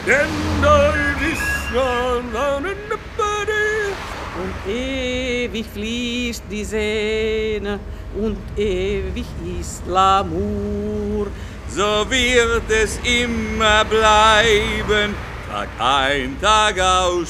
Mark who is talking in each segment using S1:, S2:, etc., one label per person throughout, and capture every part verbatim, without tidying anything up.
S1: Und ewig fließt die Sehne und ewig ist L'amour.
S2: So wird es immer bleiben, Tag ein, Tag aus.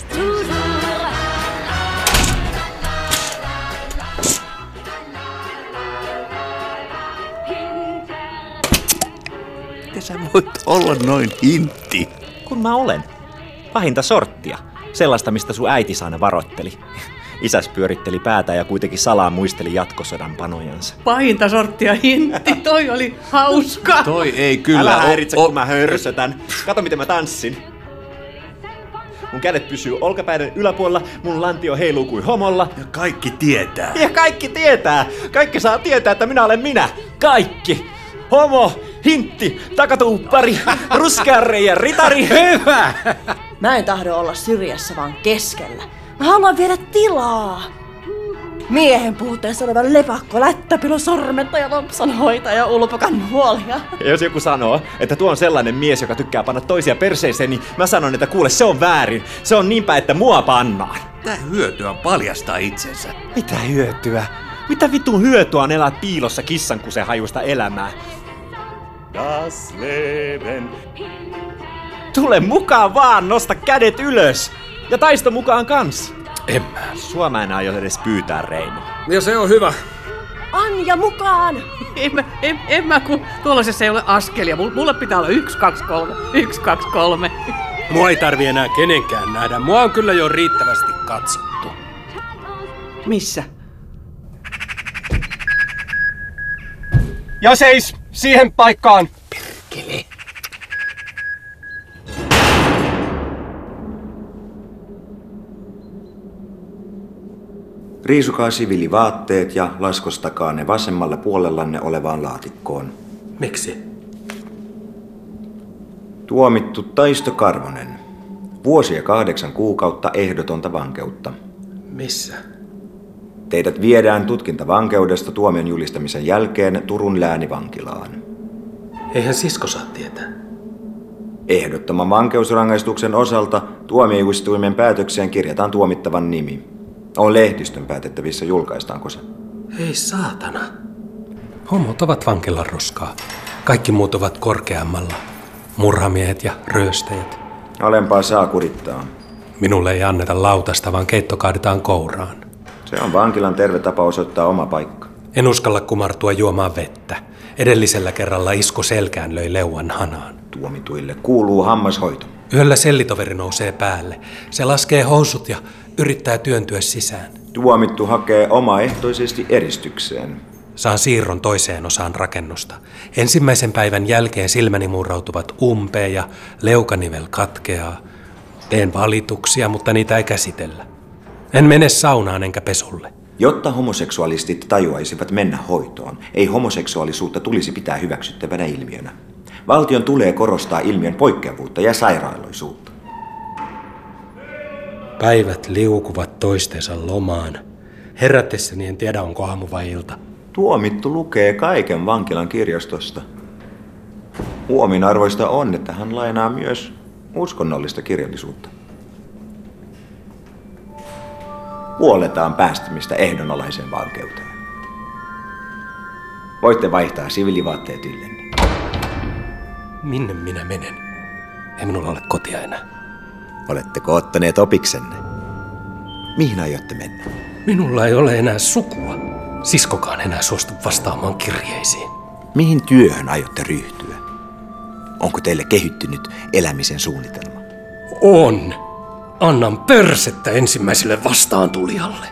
S3: Miten sä voit olla noin intti?
S4: Kun mä olen. Pahinta sorttia. Sellaista, mistä sun äiti aina varoitteli. Isäs pyöritteli päätä ja kuitenkin salaa muisteli jatkosodan panojansa.
S1: Pahinta sorttia hintti, toi oli hauska.
S3: Toi ei kyllä.
S4: Älä
S3: o-
S4: häiritse,
S3: o-
S4: kun mä hörsötän. Kato, miten mä tanssin. Mun kädet pysyy olkapäiden yläpuolella, mun lantio heiluu kuin homolla.
S3: Ja kaikki tietää.
S4: Ja kaikki tietää. Kaikki saa tietää, että minä olen minä. Kaikki. Homo, hintti, takatuuppari, ruskeanreijän ritari.
S3: Hyvä!
S5: Mä en tahdo olla syrjässä, vaan keskellä. Mä haluan viedä tilaa. Miehen puutteessa olevan lepakko, lättäpilo, sormetta ja lompsanhoitaja, ulpokan huolia.
S4: Ja jos joku sanoo, että tuo on sellainen mies, joka tykkää panna toisia perseeseen, niin mä sanon, että kuule, se on väärin. Se on niinpä, että mua pannaan.
S3: Tää hyötyä paljastaa itsensä.
S4: Mitä hyötyä? Mitä vitun hyötyä on elää piilossa kissankusen hajuista elämää? Das Leben. Tule mukaan vaan, nosta kädet ylös. Ja taisto mukaan kans.
S3: En mä.
S4: Sua mä en aio edes pyytää, Reino.
S6: Ja se on hyvä.
S5: Anja mukaan!
S1: En mä, en, en mä kun tuollaisessa ei ole askelia. Mulle pitää olla yksi, kaksi, kolme. Yksi, kaksi, kolme.
S6: Mua ei tarvi enää kenenkään nähdä. Mua on kyllä jo riittävästi katsottu.
S1: Missä?
S6: Ja seis! Siihen paikkaan!
S3: Perkele.
S7: Riisukaa siviilivaatteet ja laskostakaa ne vasemmalla puolellanne olevaan laatikkoon.
S6: Miksi?
S7: Tuomittu Taisto Karvonen. Vuosi ja kahdeksan kuukautta ehdotonta vankeutta.
S6: Missä?
S7: Teidät viedään tutkintavankeudesta tuomion julistamisen jälkeen Turun läänivankilaan.
S6: Eihän sisko saa tietää.
S7: Ehdottoman vankeusrangaistuksen osalta tuomioistuimen päätökseen kirjataan tuomittavan nimi. On lehdistön päätettävissä, julkaistaanko se.
S6: Ei saatana. Homot ovat vankilan roskaa. Kaikki muut ovat korkeammalla. Murhamiehet ja ryöstäjät.
S7: Alempaa saa kurittaa.
S6: Minulle ei anneta lautasta, vaan keitto kaadetaan kouraan.
S7: Se on vankilan terve tapa osoittaa oma paikka.
S6: En uskalla kumartua juomaan vettä. Edellisellä kerralla isku selkään löi leuan hanaan.
S7: Tuomituille kuuluu hammashoito.
S6: Yöllä sellitoveri nousee päälle. Se laskee housut ja yrittää työntyä sisään.
S7: Tuomittu hakee omaehtoisesti eristykseen.
S6: Saan siirron toiseen osaan rakennusta. Ensimmäisen päivän jälkeen silmäni muurautuvat umpeen ja leukanivel katkeaa. Teen valituksia, mutta niitä ei käsitellä. En mene saunaan enkä pesulle.
S7: Jotta homoseksualistit tajuaisivat mennä hoitoon, ei homoseksuaalisuutta tulisi pitää hyväksyttävänä ilmiönä. Valtion tulee korostaa ilmiön poikkeavuutta ja sairaaloisuutta.
S6: Päivät liukuvat toistensa lomaan. Herätessäni en tiedä, onko aamu vai ilta.
S7: Tuomittu lukee kaiken vankilan kirjastosta. Huominarvoista on, että hän lainaa myös uskonnollista kirjallisuutta. Puoletaan päästämistä ehdonalaiseen vankeuteen. Voitte vaihtaa siviilivaatteet yllenne.
S6: Minne minä menen? Ei minulla ole kotia enää.
S7: Oletteko ottaneet opiksenne? Mihin aiotte mennä?
S6: Minulla ei ole enää sukua. Siskokaan enää suostu vastaamaan kirjeisiin.
S7: Mihin työhön aiotte ryhtyä? Onko teille kehittynyt elämisen suunnitelma?
S6: On. Annan persettä ensimmäiselle vastaantulijalle.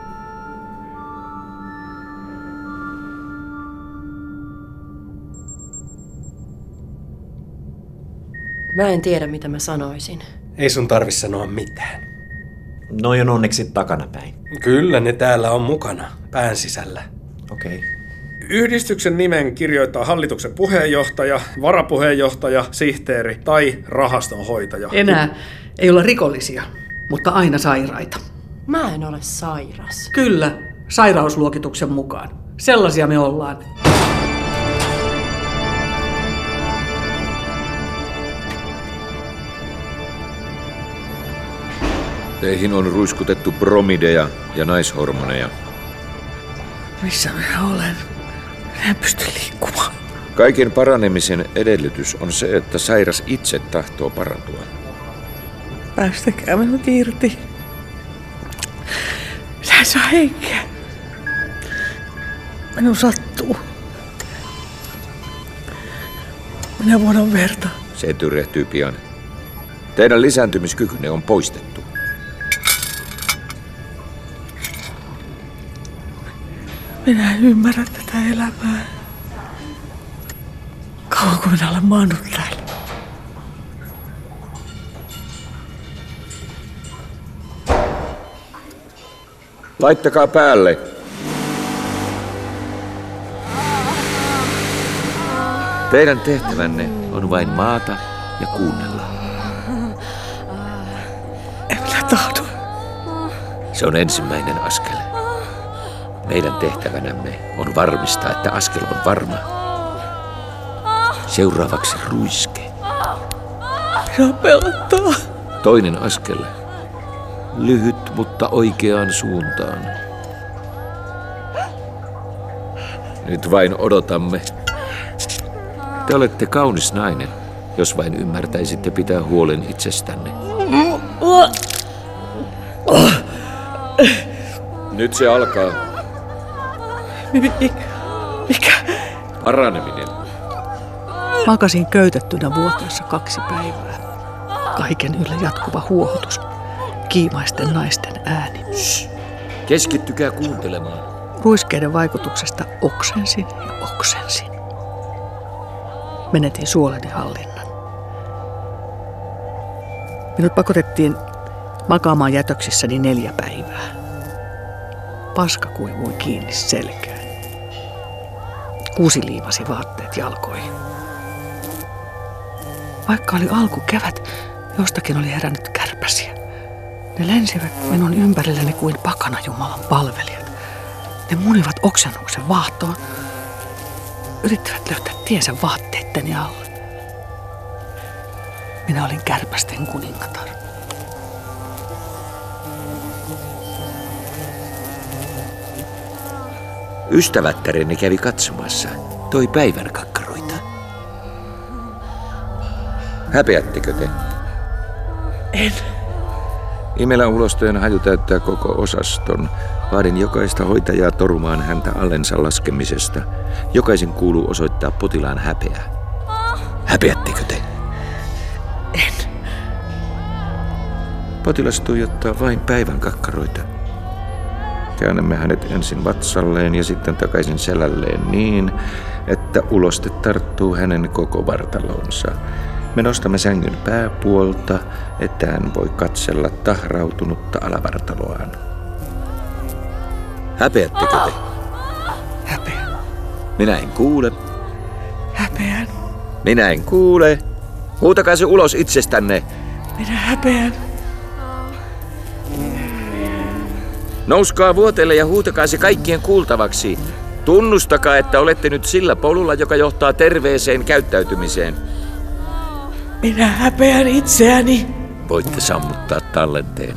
S5: Mä en tiedä, mitä mä sanoisin.
S6: Ei sun tarvi sanoa mitään.
S4: Noi on onneksi takanapäin.
S6: Kyllä ne täällä on mukana, pään sisällä.
S4: Okei. Okay.
S8: Yhdistyksen nimen kirjoittaa hallituksen puheenjohtaja, varapuheenjohtaja, sihteeri tai rahastonhoitaja.
S1: Enää ei olla rikollisia, mutta aina sairaita.
S5: Mä en ole sairas.
S1: Kyllä, sairausluokituksen mukaan. Sellaisia me ollaan.
S9: Teihin on ruiskutettu bromideja ja naishormoneja.
S1: Missä minä olen? Minä en pysty liikkumaan.
S9: Kaiken paranemisen edellytys on se, että sairas itse tahtoo parantua.
S1: Päästäkää minut irti. Minä en saa henkeä. Minun sattuu. Minä vuodan verta.
S9: Se tyrehtyy pian. Teidän lisääntymiskykynne on poistettu.
S1: Minä en ymmärrä tätä elämää. Kauanko minä olen maannut täällä?
S9: Laittakaa päälle. Teidän tehtävänne on vain maata ja kuunnella.
S1: En minä tahdo.
S9: Se on ensimmäinen askel. Meidän tehtävänämme on varmistaa, että askel on varma. Seuraavaksi ruiske.
S1: Minua pelottaa.
S9: Toinen askel. Lyhyt, mutta oikeaan suuntaan. Nyt vain odotamme. Te olette kaunis nainen, jos vain ymmärtäisitte pitää huolen itsestänne. Nyt se alkaa.
S1: Mikä?
S9: Paraneminen.
S1: Makasin köytettynä vuoteessa kaksi päivää. Kaiken yllä jatkuva huohotus. Kiimaisten naisten ääni.
S9: Shh. Keskittykää kuuntelemaan.
S1: Ruiskeiden vaikutuksesta oksensin ja oksensin. Menetin suoleni hallinnan. Minut pakotettiin makaamaan jätöksissäni neljä päivää. Paska kuivui kiinni selkään. Kuusi liimasi vaatteet jalkoihin. Vaikka oli alkukevät, jostakin oli herännyt kärpäsiä. Ne lensivät minun ympärilläni kuin pakana Jumalan palvelijat. Ne munivat oksennuksen vaahtoon. Yrittävät löytää tiensä vaatteitteni alle. Minä olin kärpästen kuningatar.
S9: Ystävättäreni kävi katsomassa. Toi päivän kakkaroita. Häpeättekö te?
S1: En.
S9: Imelän ulostojen haju täyttää koko osaston. Vaadin jokaista hoitajaa torumaan häntä allensa laskemisesta. Jokaisen kuuluu osoittaa potilaan häpeää. Häpeättekö te?
S1: En.
S9: Potilas tuijottaa vain päivän kakkaroita. Käännämme hänet ensin vatsalleen ja sitten takaisin selälleen niin, että uloste tarttuu hänen koko vartalonsa. Me nostamme sängyn pääpuolta, että hän voi katsella tahrautunutta alavartaloaan. Häpeättekö te?
S1: Häpeän.
S9: Minä en kuule.
S1: Häpeän.
S9: Minä en kuule. Huutakaa se ulos itsestänne.
S1: Minä häpeän.
S9: Nouskaa vuoteelle ja huutakaa se kaikkien kuultavaksi. Tunnustakaa, että olette nyt sillä polulla, joka johtaa terveeseen käyttäytymiseen.
S1: Minä häpeän itseäni.
S9: Voitte sammuttaa tallenteen.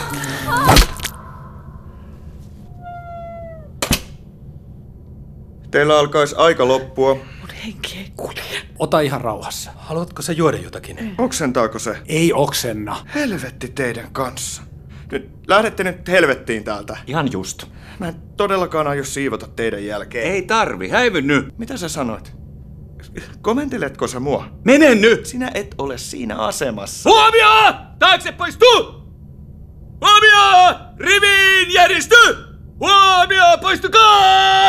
S10: Teillä alkaisi aika loppua.
S1: Mun henki ei kulje.
S8: Ota ihan rauhassa.
S6: Haluatko sä juoda jotakin?
S10: Oksentaako se?
S8: Ei oksenna.
S10: Helvetti teidän kanssa. Nyt lähdette nyt helvettiin täältä.
S4: Ihan just.
S10: Mä en todellakaan aio siivota teidän jälkeen.
S3: Ei tarvi, häivy nyt.
S10: Mitä sä sanoit? Komenteletko sä mua?
S3: Mene nyt!
S10: Sinä et ole siinä asemassa.
S2: Huomio! Taakse poistu! Huomio! Riviin järjesty! Huomio! Poistukaa!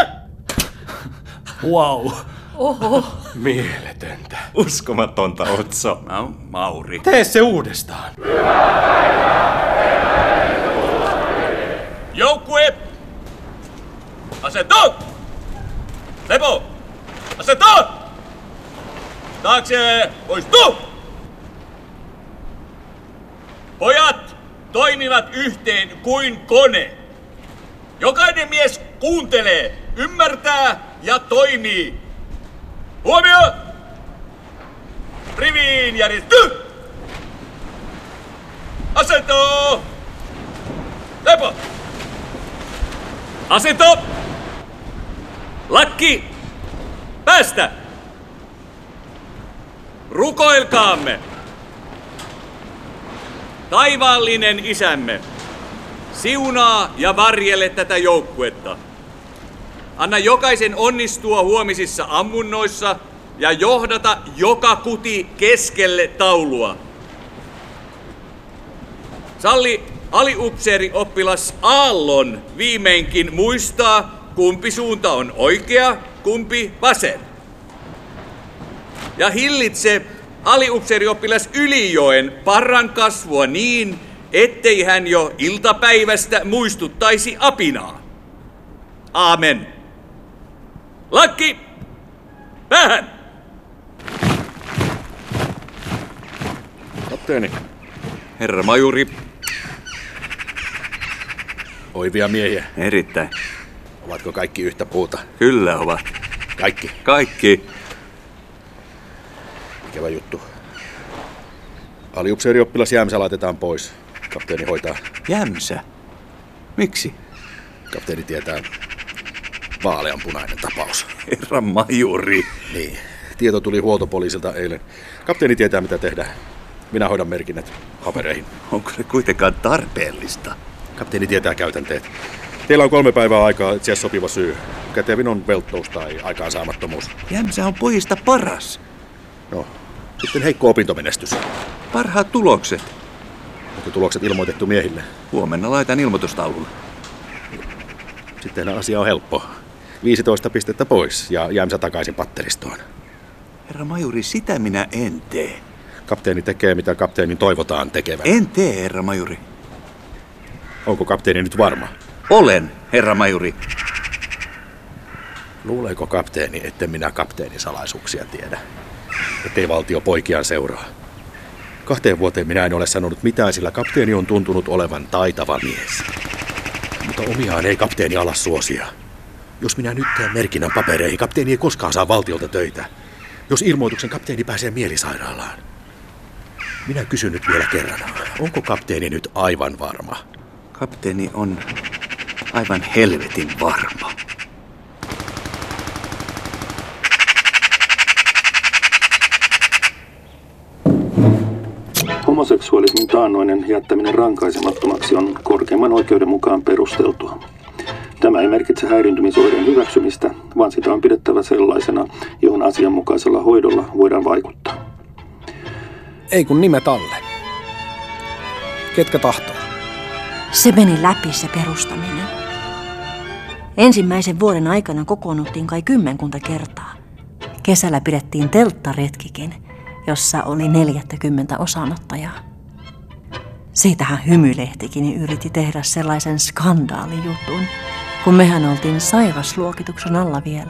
S8: Wow.
S1: Oho.
S6: Mieletöntä.
S4: Uskomatonta, Otso.
S3: Mä oon Mauri.
S6: Tee se uudestaan.
S2: Joukkue! Asettu! Lepo! Asettu! Taakse! Poistu! Pojat toimivat yhteen kuin kone. Jokainen mies kuuntelee, ymmärtää ja toimii. Huomio! Riviin järjesty! Asettu! Asento! Lakki! Päästä! Rukoilkaamme! Taivaallinen isämme, siunaa ja varjele tätä joukkuetta. Anna jokaisen onnistua huomisissa ammunnoissa ja johdata joka kuti keskelle taulua. Salli aliupseerioppilas Aallon viimeinkin muistaa, kumpi suunta on oikea, kumpi vasen. Ja hillitse aliupseerioppilas Ylijoen parran kasvua niin, ettei hän jo iltapäivästä muistuttaisi apinaa. Aamen. Lakki! Päähän!
S11: Kapteeni.
S3: Herra majuri.
S11: Oivia miehiä.
S3: Erittäin.
S11: Ovatko kaikki yhtä puuta?
S3: Kyllä ovat.
S11: Kaikki?
S3: Kaikki.
S11: Ikävä juttu. Aliupseerioppilas Jämsä laitetaan pois. Kapteeni hoitaa.
S3: Jämsä? Miksi?
S11: Kapteeni tietää vaaleanpunainen tapaus.
S3: Herra majuri.
S11: Niin. Tieto tuli huoltopoliisilta eilen. Kapteeni tietää mitä tehdään. Minä hoidan merkinnät papereihin.
S3: Onko se kuitenkaan tarpeellista?
S11: Kapteeni tietää käytänteet. Teillä on kolme päivää aikaa etsiä sopiva syy. Kätevin on velttous tai aikaansaamattomuus.
S3: Jämsä on pojista paras.
S11: No, sitten heikko opintomenestys.
S3: Parhaat tulokset.
S11: Onko tulokset ilmoitettu miehille?
S3: Huomenna laitan ilmoitustaululle.
S11: Sitten asia on helppo. viisitoista pistettä pois ja Jämsä takaisin patteristoon.
S3: Herra majuri, sitä minä en tee.
S11: Kapteeni tekee, mitä kapteenin toivotaan tekevän.
S3: En tee, herra majuri.
S11: Onko kapteeni nyt varma?
S3: Olen, herra majuri.
S11: Luuleeko kapteeni, etten minä kapteenin salaisuuksia tiedä? Ettei valtio poikiaan seuraa. Kahteen vuoteen minä en ole sanonut mitään, sillä kapteeni on tuntunut olevan taitava mies. Mutta omiaan ei kapteeni ala suosia. Jos minä nyt teen merkinnän papereihin, kapteeni ei koskaan saa valtiolta töitä. Jos ilmoituksen kapteeni pääsee mielisairaalaan. Minä kysyn nyt vielä kerran, onko kapteeni nyt aivan varma?
S3: Kapteeni on aivan helvetin varma.
S12: Homoseksuaalismin taannoinen jättäminen rankaisemattomaksi on korkeimman oikeuden mukaan perusteltua. Tämä ei merkitse häiriintymisoireen hyväksymistä, vaan sitä on pidettävä sellaisena, johon asianmukaisella hoidolla voidaan vaikuttaa.
S8: Ei kun nimet alle. Ketkä tahtoo?
S13: Se meni läpi se perustaminen. Ensimmäisen vuoden aikana kokoonnuttiin kai kymmenkunta kertaa. Kesällä pidettiin telttaretkikin, jossa oli neljäkymmentä osanottajaa. Siitähän Hymylehtikin yritti tehdä sellaisen skandaalijutun, kun mehän oltiin sairasluokituksen alla vielä.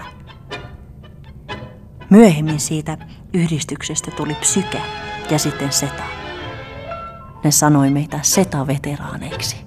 S13: Myöhemmin siitä yhdistyksestä tuli Psyke ja sitten Seta. Ne sanoi meitä Seta-veteraaneiksi.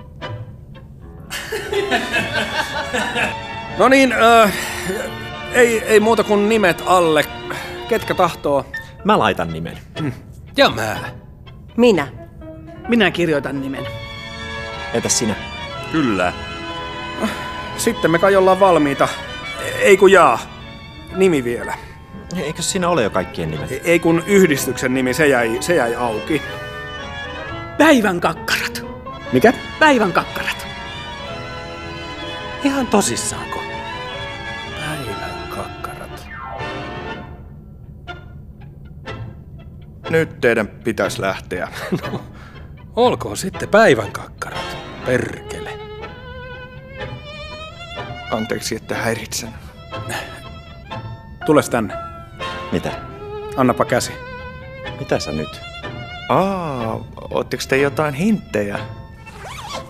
S8: No niin, äh, ei, ei muuta kuin nimet alle. Ketkä tahtoo?
S4: Mä laitan nimen.
S8: Hmm. Ja mä.
S5: Minä.
S1: Minä kirjoitan nimen.
S4: Entäs sinä?
S3: Kyllä.
S8: Sitten me kai ollaan valmiita. Ei kun jaa. Nimi vielä.
S4: Eikö siinä ole jo kaikkien nimet?
S8: Ei kun yhdistyksen nimi, se jäi, se jäi auki.
S1: Päivän kakkarat.
S8: Mikä?
S1: Päivän kakkarat.
S8: Ihan tosissaanko? Päivän kakkarat.
S10: Nyt teidän pitäisi lähteä.
S8: No, olkoon sitten päivän kakkarat. Perkele.
S10: Anteeksi, että häiritsen.
S8: Tules tänne.
S4: Mitä?
S8: Annapa käsi.
S4: Mitä sä nyt?
S10: Aa, ootteko te jotain hinttejä?